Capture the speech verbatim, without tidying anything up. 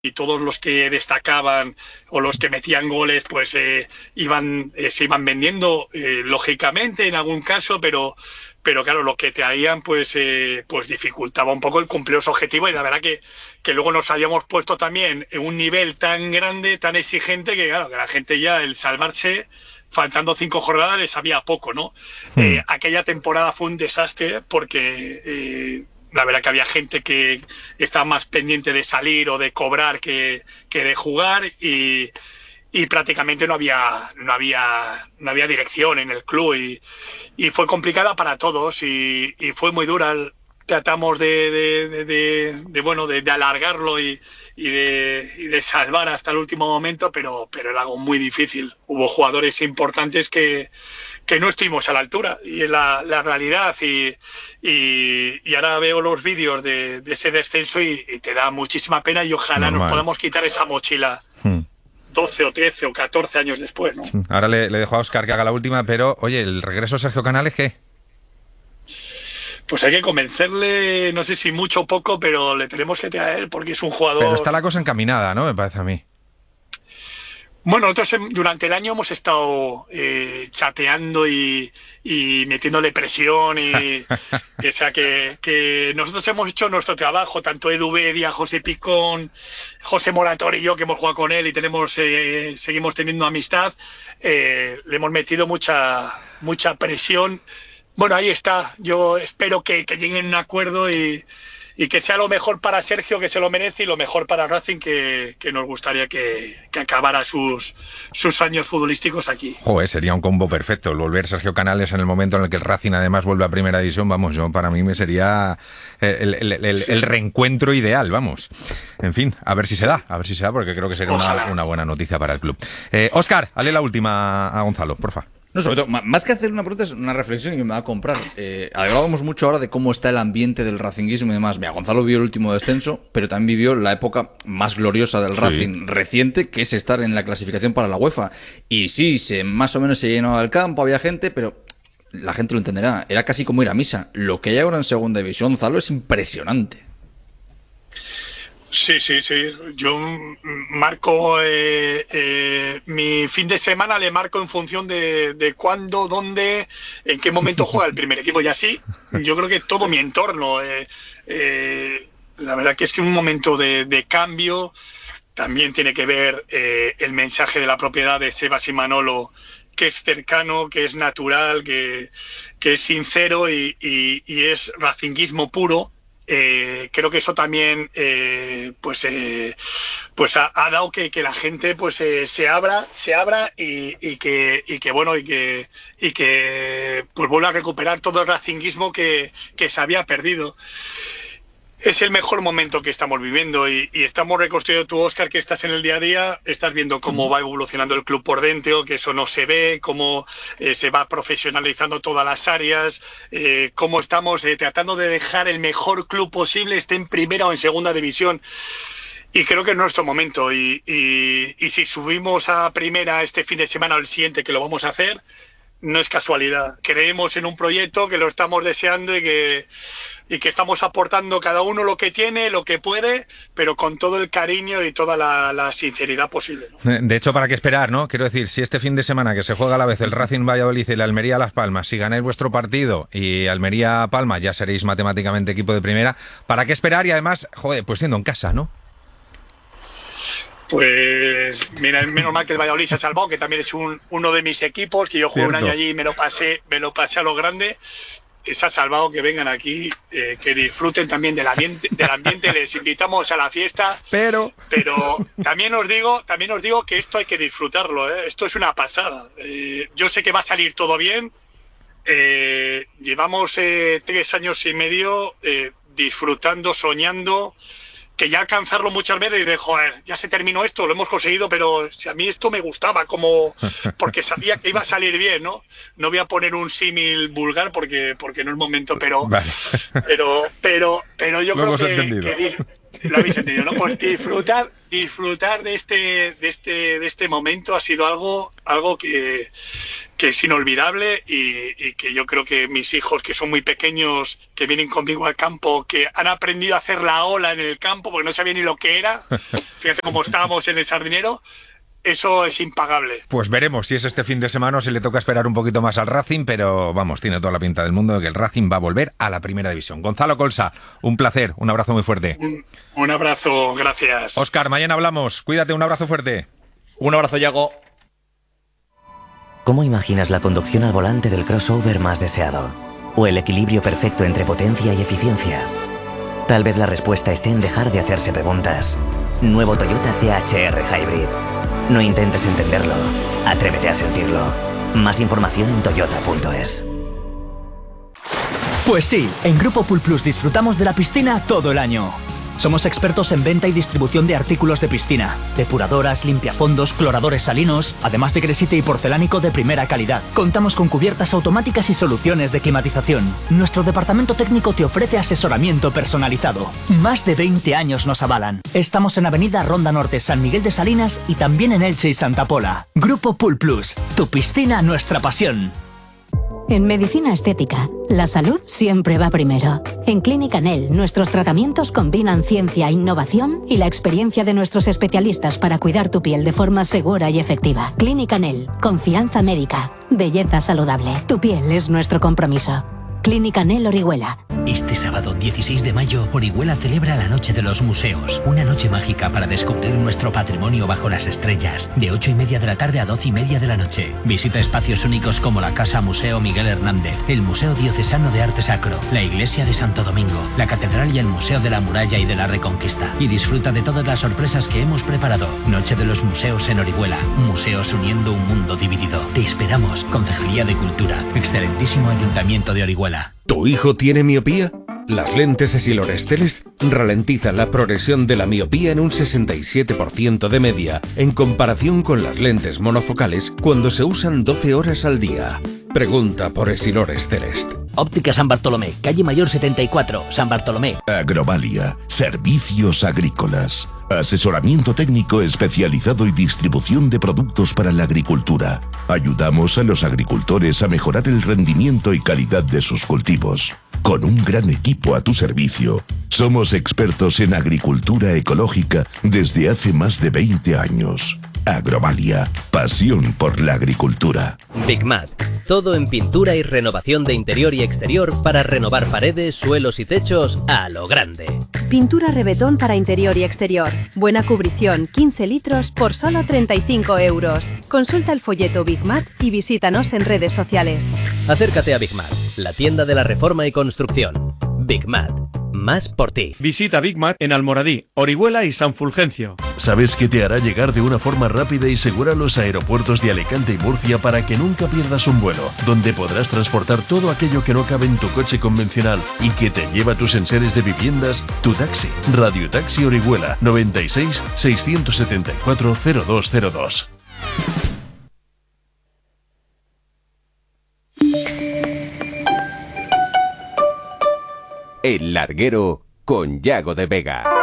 y todos los que destacaban o los que metían goles pues eh, iban eh, se iban vendiendo eh, lógicamente en algún caso, pero pero claro, lo que traían pues eh, pues dificultaba un poco el cumplir los objetivos, y la verdad que, que luego nos habíamos puesto también en un nivel tan grande, tan exigente, que claro, que la gente ya el salvarse faltando cinco jornadas les sabía poco, ¿no? Hmm. Eh, aquella temporada fue un desastre porque eh, la verdad que había gente que estaba más pendiente de salir o de cobrar que, que de jugar, y, y prácticamente no había no había no había dirección en el club, y, y fue complicada para todos, y, y fue muy dura. Tratamos de, de, de, de, de bueno de, de alargarlo y, y, de, y de salvar hasta el último momento, pero pero era algo muy difícil. Hubo jugadores importantes que que no estuvimos a la altura, y es la, la realidad, y, y, y ahora veo los vídeos de, de ese descenso y, y te da muchísima pena, y ojalá Normal. nos podamos quitar esa mochila Hmm. doce o trece o catorce años después, ¿no? Ahora le, le dejo a Óscar que haga la última, pero oye, ¿el regreso de Sergio Canales qué? Pues hay que convencerle, no sé si mucho o poco, pero le tenemos que traer porque es un Pero jugador... está la cosa encaminada, ¿no? Me parece a mí. Bueno, nosotros em- durante el año hemos estado eh, chateando y, y metiéndole presión, y o sea que, que nosotros hemos hecho nuestro trabajo, tanto Edu Bedia, José Picón, José Morator y yo, que hemos jugado con él y tenemos eh, seguimos teniendo amistad, eh, le hemos metido mucha mucha presión. Bueno, ahí está. Yo espero que, que lleguen a un acuerdo, y, y que sea lo mejor para Sergio, que se lo merece, y lo mejor para Racing, que, que nos gustaría que, que acabara sus, sus años futbolísticos aquí. Joder, sería un combo perfecto. El volver Sergio Canales en el momento en el que el Racing además vuelve a Primera División, vamos, yo para mí me sería el, el, el, Sí. el reencuentro ideal, vamos. En fin, a ver si se da, a ver si se da, porque creo que sería una, Ojalá. una buena noticia para el club. Eh, Óscar, hazle la última a Gonzalo, porfa. No, sobre todo, ma- más que hacer una pregunta, es una reflexión que me va a comprar. Eh, hablábamos mucho ahora de cómo está el ambiente del racinguismo y demás. Mira, Gonzalo vivió el último descenso, pero también vivió la época más gloriosa del Sí. Racing reciente, que es estar en la clasificación para la UEFA. Y sí, se, más o menos se llenaba el campo, había gente, pero la gente lo entenderá. Era casi como ir a misa. Lo que hay ahora en Segunda División, Gonzalo, es impresionante. Sí, sí, sí. Yo mm, marco eh, eh, mi fin de semana, le marco en función de, de cuándo, dónde, en qué momento juega el primer equipo, y así yo creo que todo mi entorno. Eh, eh, la verdad que es que un momento de, de cambio también tiene que ver eh, el mensaje de la propiedad de Sebas y Manolo, que es cercano, que es natural, que, que es sincero, y, y, y es racinguismo puro. Eh, creo que eso también eh, pues eh, pues ha, ha dado que, que la gente pues eh, se abra se abra y, y que y que bueno y que y que pues vuelva a recuperar todo el racinguismo que, que se había perdido. Es el mejor momento que estamos viviendo, y, y estamos reconstruyendo. Tú, Óscar, que estás en el día a día, estás viendo cómo va evolucionando el club por dentro, que eso no se ve, cómo eh, se va profesionalizando todas las áreas, eh, cómo estamos eh, tratando de dejar el mejor club posible, esté en primera o en segunda división. Y creo que es nuestro momento, y, y, y si subimos a primera este fin de semana o el siguiente, que lo vamos a hacer, no es casualidad. Creemos en un proyecto que lo estamos deseando, y que y que estamos aportando cada uno lo que tiene, lo que puede, pero con todo el cariño y toda la, la sinceridad posible, ¿no? De hecho, ¿para qué esperar, no? Quiero decir, si este fin de semana que se juega a la vez el Racing Valladolid y la Almería Las Palmas, si ganáis vuestro partido y Almería Palma ya seréis matemáticamente equipo de primera, ¿para qué esperar? Y además, joder, pues siendo en casa, ¿no? Pues mira, menos mal que el Valladolid se ha salvado, que también es un, uno de mis equipos, que yo jugué un Cierto. año allí y me lo pasé, me lo pasé a lo grande. Y se ha salvado, que vengan aquí, eh, que disfruten también del ambiente, del ambiente, les invitamos a la fiesta. Pero... Pero también os digo, también os digo que esto hay que disfrutarlo, ¿eh? Esto es una pasada. Eh, yo sé que va a salir todo bien. Eh, llevamos eh, tres años y medio eh, disfrutando, soñando, que ya alcanzarlo muchas veces y de joder, ya se terminó esto, lo hemos conseguido, pero si a mí esto me gustaba, como porque sabía que iba a salir bien, ¿no? No voy a poner un símil vulgar porque porque no es momento, pero Vale. pero pero pero yo Lo creo hemos que, entendido. que, di- Lo habéis entendido, ¿no? Pues disfrutar, disfrutar de este, de este, de este momento ha sido algo, algo que, que es inolvidable y, y que yo creo que mis hijos, que son muy pequeños, que vienen conmigo al campo, que han aprendido a hacer la ola en el campo porque no sabían ni lo que era. Fíjate cómo estábamos en el Sardinero. Eso es impagable. Pues veremos si es este fin de semana o si le toca esperar un poquito más al Racing, pero vamos, tiene toda la pinta del mundo de que el Racing va a volver a la primera división. Gonzalo Colsa, un placer, un abrazo muy fuerte. Un, un abrazo, gracias. Óscar, mañana hablamos. Cuídate, un abrazo fuerte. Un abrazo, Yago. ¿Cómo imaginas la conducción al volante del crossover más deseado? ¿O el equilibrio perfecto entre potencia y eficiencia? Tal vez la respuesta esté en dejar de hacerse preguntas. Nuevo Toyota T H R Hybrid. No intentes entenderlo, atrévete a sentirlo. Más información en toyota punto es. Pues sí, en Grupo Pool Plus disfrutamos de la piscina todo el año. Somos expertos en venta y distribución de artículos de piscina, depuradoras, limpiafondos, cloradores salinos, además de gresite y porcelánico de primera calidad. Contamos con cubiertas automáticas y soluciones de climatización. Nuestro departamento técnico te ofrece asesoramiento personalizado. Más de veinte años nos avalan. Estamos en Avenida Ronda Norte, San Miguel de Salinas y también en Elche y Santa Pola. Grupo Pool Plus, tu piscina, nuestra pasión. En medicina estética, la salud siempre va primero. En Clínica Nel, nuestros tratamientos combinan ciencia, innovación y la experiencia de nuestros especialistas para cuidar tu piel de forma segura y efectiva. Clínica Nel, confianza médica, belleza saludable. Tu piel es nuestro compromiso. Clínica Nel Orihuela. Este sábado dieciséis de mayo, Orihuela celebra la Noche de los Museos. Una noche mágica para descubrir nuestro patrimonio bajo las estrellas. De ocho y media de la tarde a doce y media de la noche. Visita espacios únicos como la Casa Museo Miguel Hernández, el Museo Diocesano de Arte Sacro, la Iglesia de Santo Domingo, la Catedral y el Museo de la Muralla y de la Reconquista. Y disfruta de todas las sorpresas que hemos preparado. Noche de los Museos en Orihuela. Museos uniendo un mundo dividido. Te esperamos. Concejalía de Cultura. Excelentísimo Ayuntamiento de Orihuela. ¿Tu hijo tiene miopía? Las lentes Essilor-Esteles ralentizan la progresión de la miopía en un sesenta y siete por ciento de media, en comparación con las lentes monofocales cuando se usan doce horas al día. Pregunta por Essilor-Esteles. Óptica San Bartolomé, calle Mayor setenta y cuatro, San Bartolomé. Agrovalia, servicios agrícolas. Asesoramiento técnico especializado y distribución de productos para la agricultura. Ayudamos a los agricultores a mejorar el rendimiento y calidad de sus cultivos. Con un gran equipo a tu servicio. Somos expertos en agricultura ecológica desde hace más de veinte años. Agrovalia, pasión por la agricultura. Bigmat, todo en pintura y renovación de interior y exterior para renovar paredes, suelos y techos a lo grande. Pintura Rebetón para interior y exterior. Buena cubrición, quince litros por solo treinta y cinco euros. Consulta el folleto Bigmat y visítanos en redes sociales. Acércate a Bigmat, la tienda de la reforma y construcción. Bigmat, más por ti. Visita Bigmat en Almoradí, Orihuela y San Fulgencio. ¿Sabes qué te hará llegar de una forma rápida y segura a los aeropuertos de Alicante y Murcia para que nunca pierdas un vuelo? Donde podrás transportar todo aquello que no cabe en tu coche convencional y que te lleva a tus enseres de viviendas, tu taxi. Radio Taxi Orihuela, noventa y seis, seiscientos setenta y cuatro, cero dos cero dos. El Larguero con Yago de Vega.